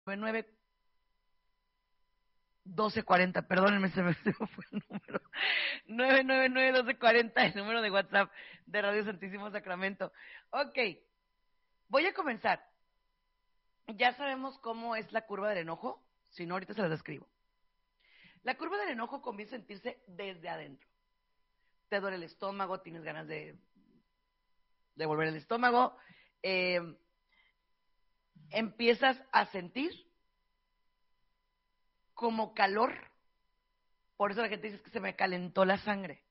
1240, perdónenme, se me fue el número. 999-1240, el número de WhatsApp de Radio Santísimo Sacramento. Ok, voy a comenzar. Ya sabemos cómo es la curva del enojo, si no, ahorita se la describo. La curva del enojo comienza a sentirse desde adentro. Te duele el estómago, tienes ganas de devolver el estómago, empiezas a sentir como calor. Por eso la gente dice que se me calentó la sangre.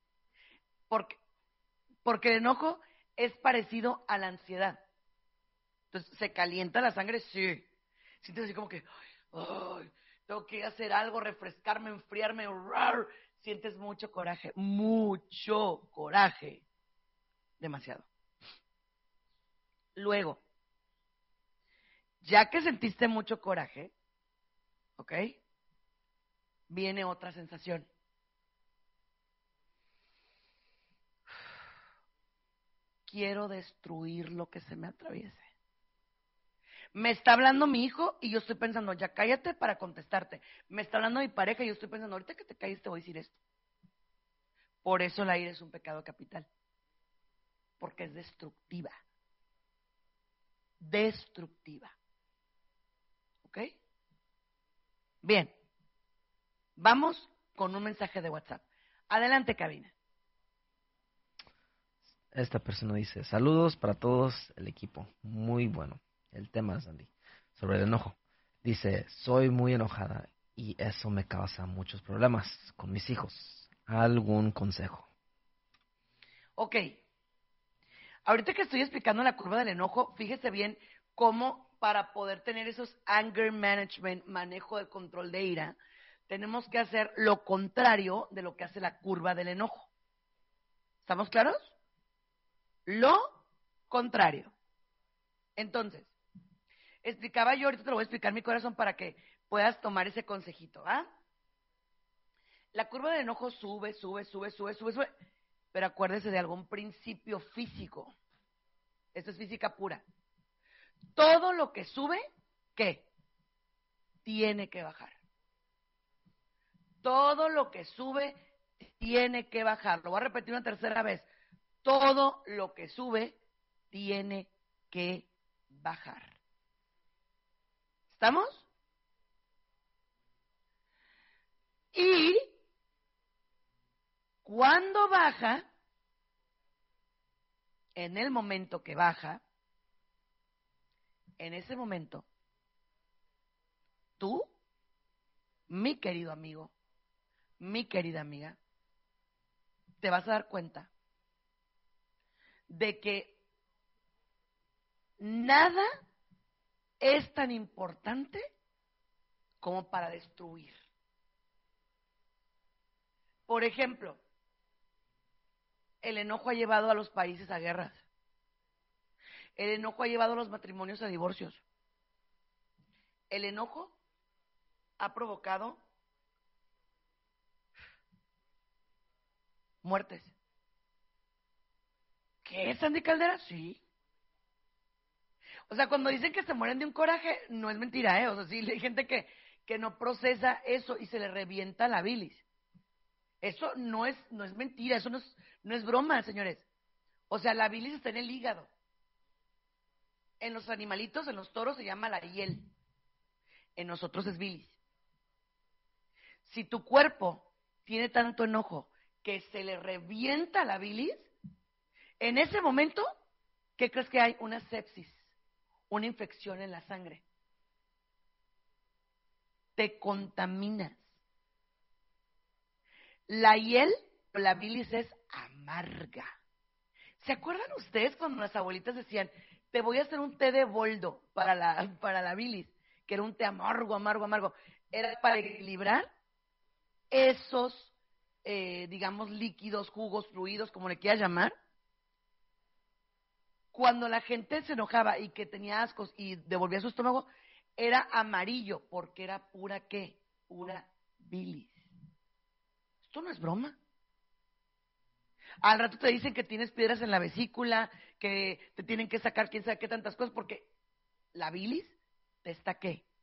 Porque el enojo es parecido a la ansiedad. Entonces, ¿se calienta la sangre? Sí. Sientes así como que, ay, tengo que hacer algo, refrescarme, enfriarme. Rar. Sientes mucho coraje. Demasiado. Luego, ya que sentiste mucho coraje, ¿ok? Viene otra sensación. Quiero destruir lo que se me atraviese. Me está hablando mi hijo y yo estoy pensando, ya cállate para contestarte. Me está hablando mi pareja y yo estoy pensando, ahorita que te calles te voy a decir esto. Por eso la ira es un pecado capital. Porque es destructiva. Destructiva. ¿Ok? Bien. Vamos con un mensaje de WhatsApp. Adelante, cabina. Esta persona dice, saludos para todos el equipo. Muy bueno. El tema, Sandy, sobre el enojo. Dice, soy muy enojada y eso me causa muchos problemas con mis hijos. ¿Algún consejo? Ok. Ahorita que estoy explicando la curva del enojo, fíjese bien cómo para poder tener esos anger management, manejo de control de ira, tenemos que hacer lo contrario de lo que hace la curva del enojo. ¿Estamos claros? Lo contrario. Entonces, explicaba yo, ahorita te lo voy a explicar mi corazón para que puedas tomar ese consejito, ¿ah? La curva del enojo sube, pero acuérdese de algún principio físico. Esto es física pura. Todo lo que sube, ¿qué? Tiene que bajar. Todo lo que sube, tiene que bajar. Lo voy a repetir una tercera vez. Todo lo que sube, tiene que bajar. ¿Estamos? Y cuando baja, en el momento que baja, en ese momento, tú, mi querido amigo, mi querida amiga, te vas a dar cuenta de que nada es tan importante como para destruir. Por ejemplo, el enojo ha llevado a los países a guerras. El enojo ha llevado a los matrimonios a divorcios. El enojo ha provocado muertes. ¿Qué es, Sandy Caldera? Sí. O sea, cuando dicen que se mueren de un coraje, no es mentira, ¿eh? O sea, sí, hay gente que no procesa eso y se le revienta la bilis. Eso no es mentira, eso no es broma, señores. O sea, la bilis está en el hígado. En los animalitos, en los toros se llama la hiel. En nosotros es bilis. Si tu cuerpo tiene tanto enojo que se le revienta la bilis, en ese momento, ¿qué crees que hay? Una sepsis, una infección en la sangre. Te contaminas. La hiel o la bilis es amarga. ¿Se acuerdan ustedes cuando las abuelitas decían, te voy a hacer un té de boldo para la bilis? Que era un té amargo, amargo, amargo. Era para equilibrar esos, digamos, líquidos, jugos, fluidos, como le quieras llamar. Cuando la gente se enojaba y que tenía ascos y devolvía su estómago, era amarillo, porque era pura ¿qué? Pura bilis. Esto no es broma. Al rato te dicen que tienes piedras en la vesícula, que te tienen que sacar quién sabe qué tantas cosas, porque la bilis te está ¿qué?